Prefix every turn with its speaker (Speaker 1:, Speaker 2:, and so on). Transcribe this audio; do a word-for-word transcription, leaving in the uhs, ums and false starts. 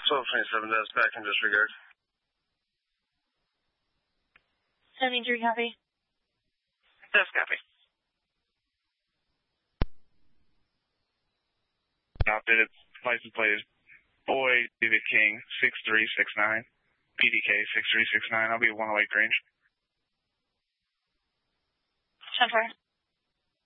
Speaker 1: twelve twenty-seven, that's back in disregard.
Speaker 2: seventy-three, copy.
Speaker 3: That's copy. Outfitted license plate is Boy David King six three six nine, P D K six three six nine. I'll be at one oh eight Grange.
Speaker 2: ten four.